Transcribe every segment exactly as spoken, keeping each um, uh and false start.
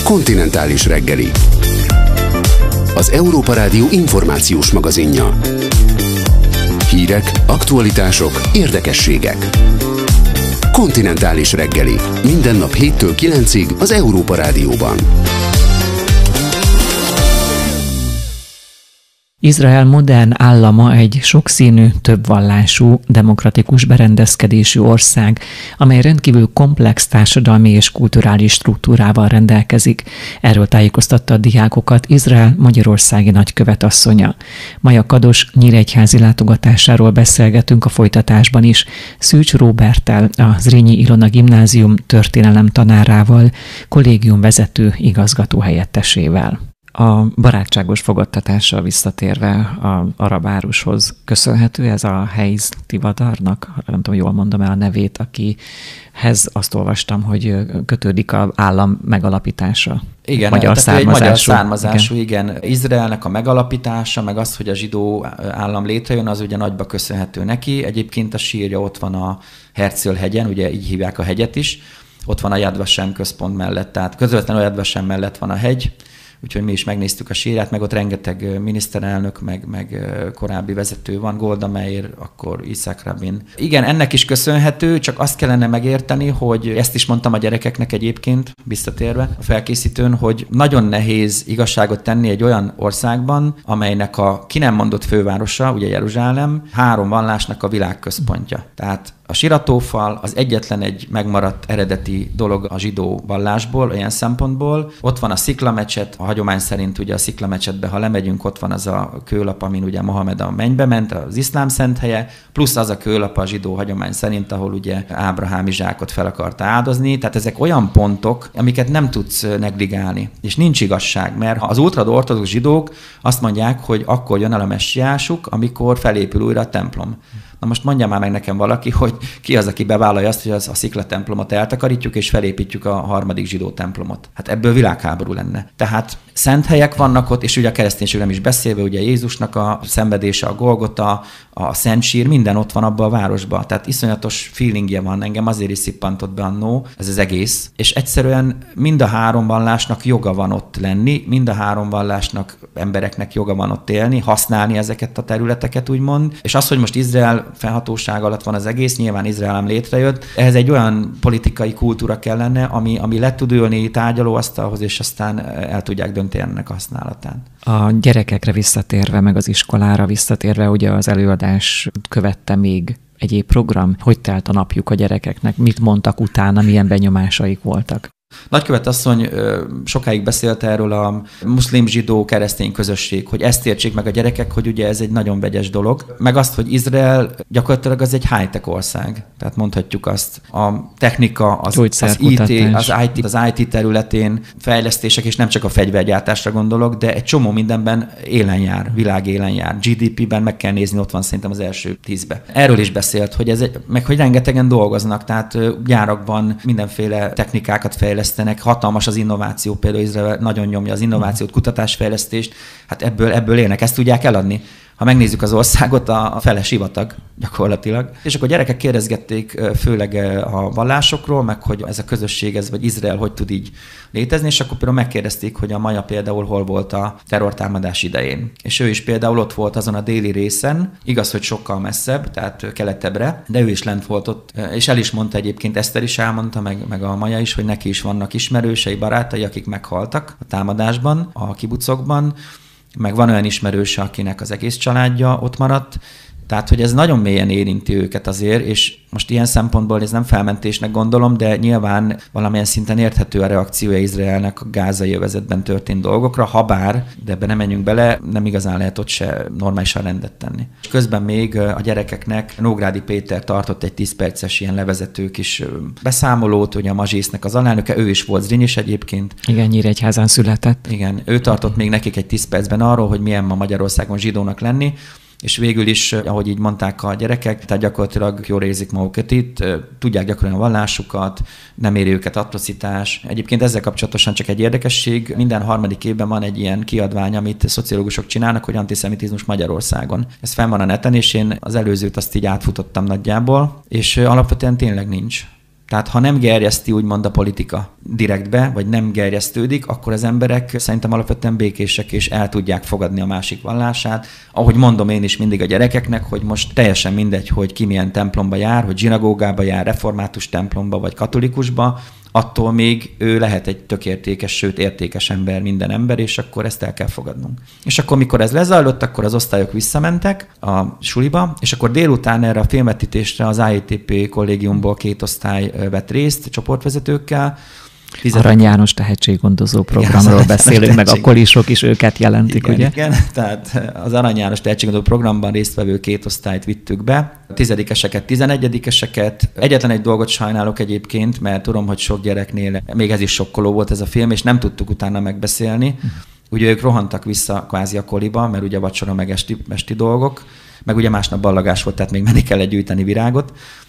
Kontinentális reggeli. Az Európa Rádió információs magazinja. Hírek, aktualitások, érdekességek. Kontinentális reggeli. Minden nap héttől kilencig az Európa Rádióban. Izrael modern állama egy sokszínű, többvallású, demokratikus berendezkedésű ország, amely rendkívül komplex társadalmi és kulturális struktúrával rendelkezik. Erről tájékoztatta a diákokat Izrael magyarországi nagykövetasszonya. Maja Kados nyíregyházi látogatásáról beszélgetünk a folytatásban is. Szűcs Róberttel, a Zrínyi Ilona Gimnázium történelem tanárával, kollégium vezető igazgató helyettesével. A barátságos fogadtatással visszatérve a arabárushoz köszönhető ez a Heiz Tivadarnak, nem tudom, jól mondom el a nevét, akihez azt olvastam, hogy kötődik az állam megalapítása. Igen, magyar tehát egy magyar származású, igen. igen. Izraelnek a megalapítása, meg az, hogy a zsidó állam létrejön, az ugye nagyba köszönhető neki. Egyébként a sírja ott van a Herzl hegyen, ugye így hívják a hegyet is, ott van a Yad Vashem központ mellett, tehát közvetlenül a Yad Vashem mellett van a hegy, úgyhogy mi is megnéztük a sírját, meg ott rengeteg miniszterelnök, meg, meg korábbi vezető van, Golda Meir, akkor Yitzhak Rabin. Igen, ennek is köszönhető, csak azt kellene megérteni, hogy ezt is mondtam a gyerekeknek egyébként, visszatérve a felkészítőn, hogy nagyon nehéz igazságot tenni egy olyan országban, amelynek a ki nem mondott fővárosa, ugye Jeruzsálem, három vallásnak a világközpontja. Tehát a siratófal az egyetlen egy megmaradt eredeti dolog a zsidó vallásból, olyan szempontból. Ott van a sziklamecset, a hagyomány szerint ugye a sziklamecsetbe, ha lemegyünk, ott van az a kőlap, amin ugye Mohamed a mennybe ment, az iszlám szent helye, plusz az a kőlap a zsidó hagyomány szerint, ahol ugye Ábrahám Izsákot fel akarta áldozni. Tehát ezek olyan pontok, amiket nem tudsz negligálni. És nincs igazság, mert az ultraortodox zsidók azt mondják, hogy akkor jön el a messiásuk, amikor felépül újra a templom. Na most mondja már meg nekem valaki, hogy ki az, aki bevállalja azt, hogy az a sziklatemplomot eltakarítjuk, és felépítjük a harmadik zsidó templomot. Hát ebből világháború lenne. Tehát szent helyek vannak ott, és ugye a kereszténységről nem is beszélve, ugye Jézusnak a szenvedése, a Golgota, a Szent Sír, minden ott van abban a városban. Tehát iszonyatos feelingje van, engem azért is szippantott be annó, ez az egész. És egyszerűen mind a három vallásnak joga van ott lenni, mind a három vallásnak, embereknek joga van ott élni, használni ezeket a területeket, úgymond. És az, hogy most Izrael felhatóság alatt van az egész, nyilván Izrael létrejött. Ehhez egy olyan politikai kultúra kellene, ami, ami le tud ülni tárgyalóasztalhoz, és aztán el tudják dönteni ennek használatán. A gyerekekre visszatérve, meg az iskolára visszatérve, ugye az előadás követte még egyéb program. Hogy telt a napjuk a gyerekeknek? Mit mondtak utána? Milyen benyomásaik voltak? Nagykövet asszony sokáig beszélt erről a muszlim, zsidó, keresztény közösség, hogy ezt értsék meg a gyerekek, hogy ugye ez egy nagyon vegyes dolog. Meg azt, hogy Izrael gyakorlatilag az egy high-tech ország. Tehát mondhatjuk azt. A technika, az, az, I T, az, I T, az I T területén fejlesztések, és nem csak a fegyvergyártásra gondolok, de egy csomó mindenben élen jár, világ élen jár. G D P-ben meg kell nézni, ott van szerintem az első tízbe. Erről is beszélt, hogy ez egy, meg hogy rengetegen dolgoznak, tehát gyárakban mindenféle technikákat fejlesztenek, hatalmas az innováció, például Izrael nagyon nyomja az innovációt, kutatásfejlesztést, hát ebből, ebből élnek, ezt tudják eladni. Ha megnézzük az országot, a fele sivatag gyakorlatilag. És akkor a gyerekek kérdezgették főleg a vallásokról, meg hogy ez a közösség, ez, vagy Izrael hogy tud így létezni, és akkor például megkérdezték, hogy a Maja például hol volt a terrortámadás idején. És ő is például ott volt azon a déli részen, igaz, hogy sokkal messzebb, tehát keletebbre, de ő is lent volt ott, és el is mondta egyébként, Eszter is elmondta, meg, meg a Maja is, hogy neki is vannak ismerősei, barátai, akik meghaltak a támadásban, a kibucokban, meg van olyan ismerőse, akinek az egész családja ott maradt, tehát, hogy ez nagyon mélyen érinti őket azért, és most ilyen szempontból ez nem felmentésnek gondolom, de nyilván valamilyen szinten érthető a reakciója Izraelnek a gázai övezetben történt dolgokra, habár, de ebbe nem menjünk bele, nem igazán lehet ott se normálisan rendet tenni. És közben még a gyerekeknek Nógrádi Péter tartott egy tíz perces ilyen levezető kis beszámolót, ugye a Mazsésznek az alelnöke, ő is volt Zrinyis egyébként. Igen, Nyíregyházán született. Igen, ő tartott még nekik egy tíz percben arról, hogy milyen ma Magyarországon zsidónak lenni, és végül is, ahogy így mondták a gyerekek, tehát gyakorlatilag jól érzik magukat itt, tudják gyakorolni a vallásukat, nem éri őket atrocitás. Egyébként ezzel kapcsolatosan csak egy érdekesség, minden harmadik évben van egy ilyen kiadvány, amit szociológusok csinálnak, hogy antiszemitizmus Magyarországon. Ez fenn van a neten, és én az előzőt azt így átfutottam nagyjából, és alapvetően tényleg nincs. Tehát ha nem gerjeszti úgymond a politika direktbe, vagy nem gerjesztődik, akkor az emberek szerintem alapvetően békések, és el tudják fogadni a másik vallását. Ahogy mondom én is mindig a gyerekeknek, hogy most teljesen mindegy, hogy ki milyen templomba jár, hogy zsinagógába jár, református templomba, vagy katolikusba, attól még ő lehet egy tökértékes, sőt értékes ember, minden ember, és akkor ezt el kell fogadnunk. És akkor, mikor ez lezajlott, akkor az osztályok visszamentek a suliba, és akkor délután erre a filmvetítésre az I A T P kollégiumból két osztály vett részt csoportvezetőkkel. Tized... Arany János tehetséggondozó programról igen, beszélünk, meg a kolisok is őket jelentik, igen, ugye? Igen, tehát az Arany János tehetséggondozó programban résztvevő két osztályt vittük be, tizedikeseket, tizenegyedikeseket. Egyetlen egy dolgot sajnálok egyébként, mert tudom, hogy sok gyereknél még ez is sokkoló volt ez a film, és nem tudtuk utána megbeszélni. Uh-huh. Ugye ők rohantak vissza kvázi a koliba, mert ugye vacsora meg esti, esti dolgok, meg ugye másnap ballagás volt, tehát még menni kellett gyűjteni virágot.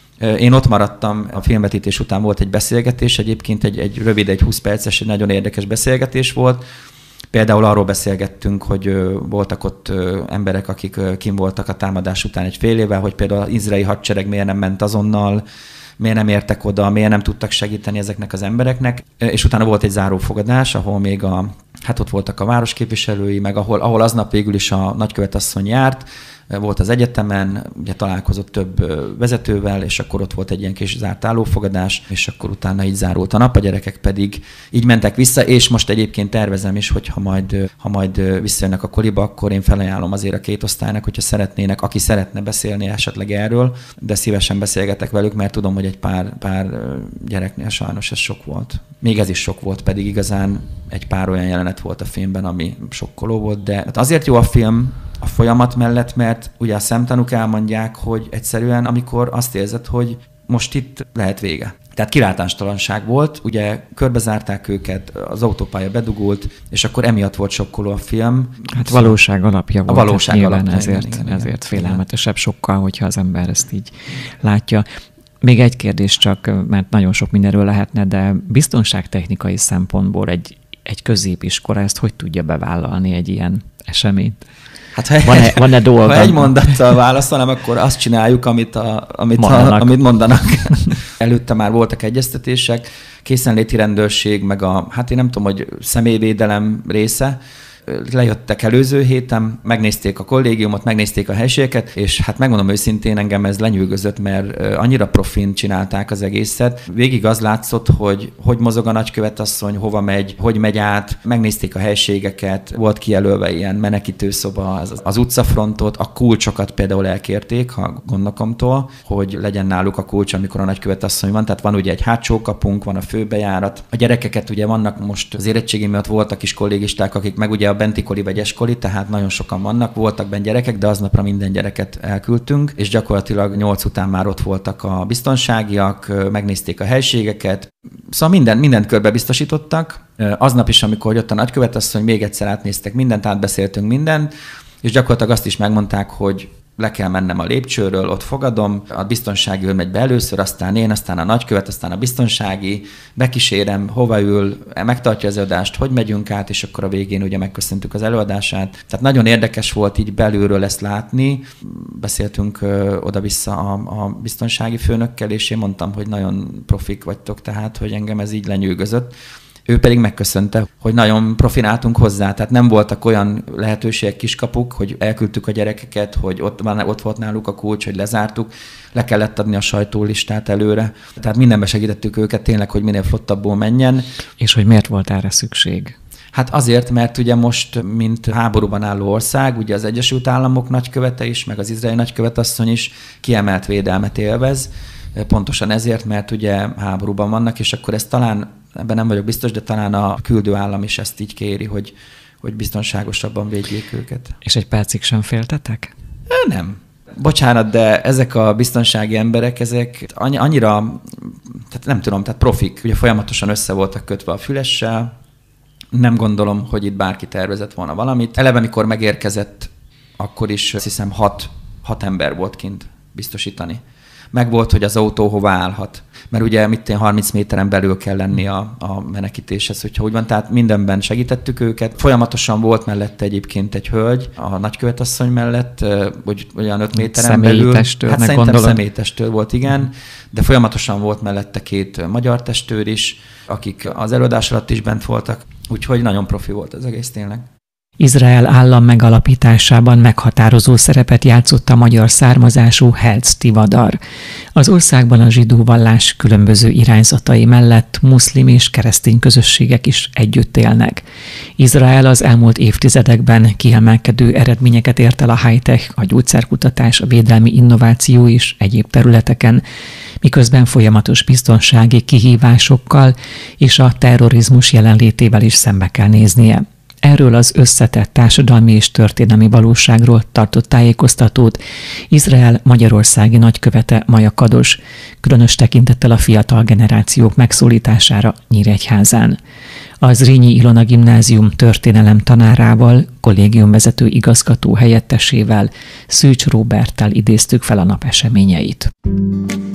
Én ott maradtam, a filmvetítés után volt egy beszélgetés, egyébként egy, egy rövid, egy húsz perces, egy nagyon érdekes beszélgetés volt. Például arról beszélgettünk, hogy voltak ott emberek, akik kim voltak a támadás után egy fél évvel, hogy például az izraeli hadsereg miért nem ment azonnal, miért nem értek oda, miért nem tudtak segíteni ezeknek az embereknek. És utána volt egy zárófogadás, ahol még a, hát ott voltak a városképviselői, meg ahol, ahol aznap végül is a nagykövetasszony járt, volt az egyetemen, ugye találkozott több vezetővel, és akkor ott volt egy ilyen kis zárt állófogadás, és akkor utána így zárult a nap, a gyerekek pedig így mentek vissza, és most egyébként tervezem is, hogy ha majd, ha majd visszajönnek a koliba, akkor én felajánlom azért a két osztálynak, hogyha szeretnének, aki szeretne beszélni esetleg erről, de szívesen beszélgetek velük, mert tudom, hogy egy pár, pár gyereknél sajnos ez sok volt. Még ez is sok volt, pedig igazán egy pár olyan jelenet volt a filmben, ami sokkoló volt, de azért jó a film, a folyamat mellett, mert ugye a szemtanúk elmondják, hogy egyszerűen, amikor azt érzed, hogy most itt lehet vége. Tehát kilátástalanság volt, ugye körbezárták őket, az autópálya bedugult, és akkor emiatt volt sokkoló a film. Hát valóság alapja volt. A valóság hát alapja. Ezért, igen, ezért igen, félelmetesebb sokkal, hogyha az ember ezt így látja. Még egy kérdés csak, mert nagyon sok mindenről lehetne, de biztonságtechnikai szempontból egy, egy középiskola ezt hogy tudja bevállalni egy ilyen eseményt? Hát ha van-e, egy, van-e dolga? Ha egy mondattal válaszolnám, akkor azt csináljuk, amit, a, amit, mondanak. A, amit mondanak. Előtte már voltak egyeztetések, készenléti rendőrség, meg a, hát én nem tudom, hogy személyvédelem része, lejöttek előző héten, megnézték a kollégiumot, megnézték a helységeket, és hát megmondom őszintén, engem ez lenyűgözött, mert annyira profin csinálták az egészet. Végig az látszott, hogy hogy mozog a nagykövetasszony, hova megy, hogy megy át, megnézték a helységeket, volt kijelölve ilyen menekítőszoba, az, az utcafrontot, a kulcsokat például elkérték a gondnokomtól, hogy legyen náluk a kulcs, amikor a nagykövetasszony van, tehát van ugye egy hátsó kapunk, van a főbejárat. A gyerekeket ugye vannak most az érettségi miatt voltak is kollégisták, akik meg ugye a benti koli vagy eskoli, tehát nagyon sokan vannak, voltak benne gyerekek, de aznapra minden gyereket elküldtünk, és gyakorlatilag nyolc után már ott voltak a biztonságiak, megnézték a helységeket, szóval minden, mindent körbe biztosítottak. Aznap is, amikor jött a nagykövetasszony, még egyszer átnéztek mindent, átbeszéltünk mindent, és gyakorlatilag azt is megmondták, hogy le kell mennem a lépcsőről, ott fogadom, a biztonsági őr megy be először, aztán én, aztán a nagykövet, aztán a biztonsági, bekísérem, hova ül, megtartja az előadást, hogy megyünk át, és akkor a végén ugye megköszöntük az előadását. Tehát nagyon érdekes volt így belülről ezt látni. Beszéltünk ö, oda-vissza a, a biztonsági főnökkel, és én mondtam, hogy nagyon profik vagytok, tehát, hogy engem ez így lenyűgözött. Ő pedig megköszönte, hogy nagyon profináltunk hozzá, tehát nem voltak olyan lehetőségek, kiskapuk, hogy elküldtük a gyerekeket, hogy ott, van, ott volt náluk a kulcs, hogy lezártuk, le kellett adni a sajtólistát előre. Tehát mindenbe segítettük őket tényleg, hogy minél flottabbul menjen. És hogy miért volt erre szükség? Hát azért, mert ugye most, mint háborúban álló ország, ugye az Egyesült Államok nagykövete is, meg az izraeli nagykövetasszony is kiemelt védelmet élvez. Pontosan ezért, mert ugye háborúban vannak, és akkor ezt talán, ebben nem vagyok biztos, de talán a küldő állam is ezt így kéri, hogy, hogy biztonságosabban védjék őket. És egy percig sem féltetek? Nem. Bocsánat, de ezek a biztonsági emberek, ezek annyira, tehát nem tudom, tehát profik, ugye folyamatosan össze voltak kötve a fülessel, nem gondolom, hogy itt bárki tervezett volna valamit. Eleve, mikor megérkezett, akkor is azt hiszem hat, hat ember volt kint biztosítani. Meg volt, hogy az autó hova állhat. mert ugye mit én harminc méteren belül kell lenni a, a menekítéshez, hogyha úgy van, tehát mindenben segítettük őket. Folyamatosan volt mellette egyébként egy hölgy, a nagykövetasszony mellett, hogy olyan öt méteren belül. Hát szerintem gondolom. Személytestőr volt, igen, de folyamatosan volt mellette két magyar testőr is, akik az előadás alatt is bent voltak, úgyhogy nagyon profi volt az egész tényleg. Izrael állam megalapításában meghatározó szerepet játszott a magyar származású Herz Tivadar. Az országban a zsidó vallás különböző irányzatai mellett muszlim és keresztény közösségek is együtt élnek. Izrael az elmúlt évtizedekben kiemelkedő eredményeket ért el a high-tech, a gyógyszerkutatás, a védelmi innováció és egyéb területeken, miközben folyamatos biztonsági kihívásokkal és a terrorizmus jelenlétével is szembe kell néznie. Erről az összetett társadalmi és történelmi valóságról tartott tájékoztatót Izrael magyarországi nagykövete Maja Kados, különös tekintettel a fiatal generációk megszólítására Nyíregyházán. A Zrínyi Ilona Gimnázium történelem tanárával, kollégiumvezető igazgató helyettesével, Szűcs Róberttel idéztük fel a nap eseményeit.